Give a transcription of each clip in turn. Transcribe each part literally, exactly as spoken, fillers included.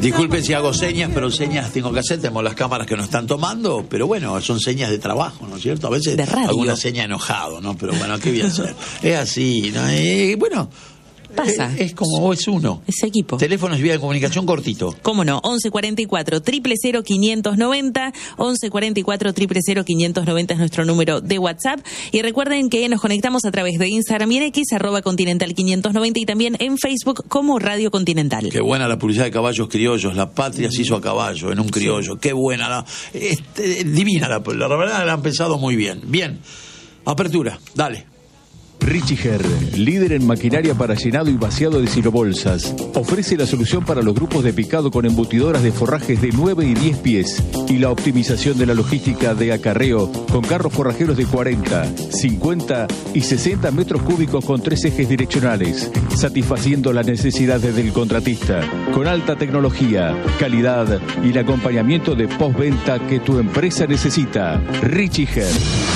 Disculpen si hago señas, pero señas tengo que hacer, tenemos las cámaras que nos están tomando, pero bueno, son señas de trabajo, ¿no es cierto? A veces de radio. alguna seña enojado, ¿no? Pero bueno, ¿qué voy a hacer? Es así, ¿no? Eh, bueno... Pasa. Es, es como es uno. Es equipo. Teléfonos y vía de comunicación cortito. ¿Cómo no? once cuarenta y cuatro, cero cero cero, quinientos noventa, once cuarenta y cuatro, cero cero cero, quinientos noventa es nuestro número de WhatsApp. Y recuerden que nos conectamos a través de Instagram y en X, arroba Continental quinientos noventa, y también en Facebook como Radio Continental. Qué buena la publicidad de caballos criollos. La patria se hizo a caballo, en un criollo. Sí. Qué buena. La, este, divina la, la verdad, la han pensado muy bien. Bien. Apertura. Dale. Richiger, líder en maquinaria para llenado y vaciado de silobolsas, ofrece la solución para los grupos de picado con embutidoras de forrajes de nueve y diez pies y la optimización de la logística de acarreo con carros forrajeros de cuarenta, cincuenta y sesenta metros cúbicos con tres ejes direccionales, satisfaciendo las necesidades del contratista, con alta tecnología, calidad y el acompañamiento de postventa que tu empresa necesita. Richiger.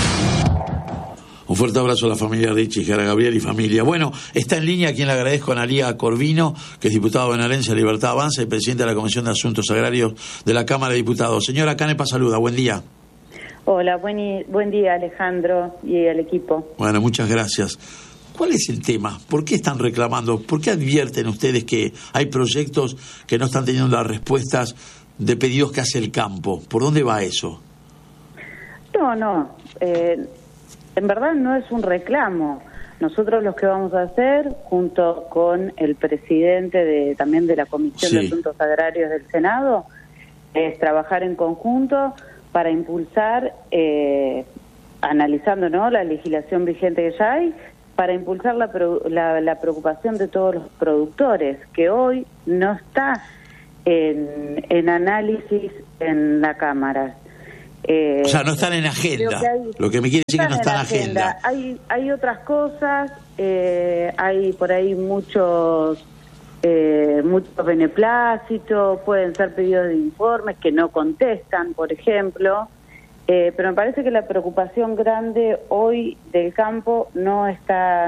Un fuerte abrazo a la familia Richie, a Gabriel y familia. Bueno, está en línea a quien le agradezco, a Analía Corvino, que es diputada bonaerense de Libertad Avanza y presidente de la Comisión de Asuntos Agrarios de la Cámara de Diputados. Señora Canepa, saluda, buen día. Hola, buen, y, buen día Alejandro y el equipo. Bueno, muchas gracias. ¿Cuál es el tema? ¿Por qué están reclamando? ¿Por qué advierten ustedes que hay proyectos que no están teniendo las respuestas de pedidos que hace el campo? ¿Por dónde va eso? No, no. Eh... En verdad no es un reclamo. Nosotros lo que vamos a hacer, junto con el presidente de también de la Comisión sí. de Asuntos Agrarios del Senado, es trabajar en conjunto para impulsar, eh, analizando ¿no? la legislación vigente que ya hay, para impulsar la, la, la preocupación de todos los productores, que hoy no está en, en análisis en la Cámara. Eh, o sea, no están en agenda. Que hay, Lo que me quiere decir que no están en agenda. agenda. Hay, hay otras cosas, eh, hay por ahí muchos, eh, muchos beneplácitos, pueden ser pedidos de informes que no contestan, por ejemplo. Eh, pero me parece que la preocupación grande hoy del campo no está